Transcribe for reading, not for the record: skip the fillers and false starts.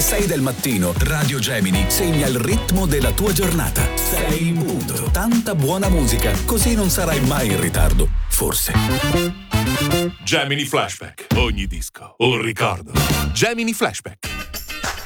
6 del mattino, Radio Gemini segna il ritmo della tua giornata. 6 in punto. Tanta buona musica, così non sarai mai in ritardo. Forse. Gemini Flashback. Ogni disco, un ricordo. Gemini Flashback.